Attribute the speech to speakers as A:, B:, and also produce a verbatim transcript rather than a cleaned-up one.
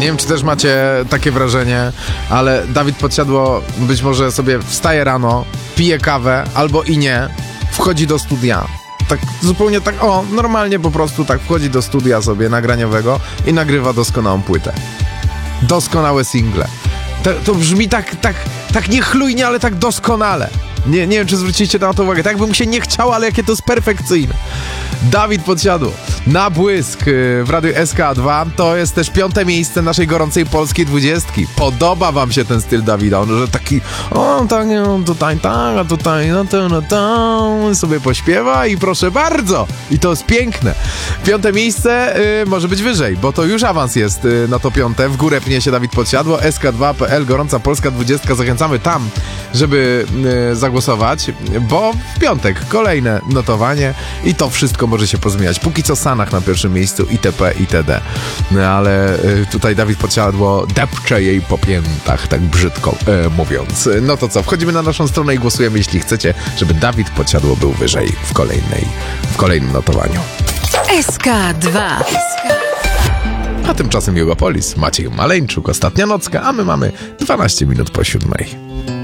A: wiem, czy też macie takie wrażenie, ale Dawid Podsiadło być może sobie wstaje rano, pije kawę, albo i nie, wchodzi do studia. Tak zupełnie tak, o, normalnie po prostu tak wchodzi do studia sobie nagraniowego i nagrywa doskonałą płytę. Doskonałe single. To, to brzmi tak, tak, tak niechlujnie, ale tak doskonale. Nie, nie wiem, czy zwróciliście na to uwagę. Tak by mu się nie chciało, ale jakie to jest perfekcyjne. Dawid Podsiadło na błysk w Radiu S K dwa. To jest też piąte miejsce naszej gorącej polskiej dwudziestki. Podoba wam się ten styl Dawida? On, że taki, o tak, no, tutaj tak, a tutaj no to, no to, sobie pośpiewa i proszę bardzo. I to jest piękne. Piąte miejsce y, może być wyżej, bo to już awans jest y, na to piąte. W górę pnie się Dawid Podsiadło. S K dwa kropka P L, gorąca polska dwudziestka. Zachęcamy tam, żeby y, zagłosować, bo w piątek kolejne notowanie i to wszystko może się pozmieniać. Póki co Sanach na pierwszym miejscu, itp. itd. No ale y, tutaj Dawid Podsiadło depcze jej po piętach, tak brzydko y, mówiąc. No to co, wchodzimy na naszą stronę i głosujemy, jeśli chcecie, żeby Dawid Podsiadło był wyżej w kolejnej, w kolejnym notowaniu.
B: S K dwa.
A: A tymczasem Jugopolis, Maciej Maleńczuk, ostatnia nocka, a my mamy dwanaście minut po siódmej.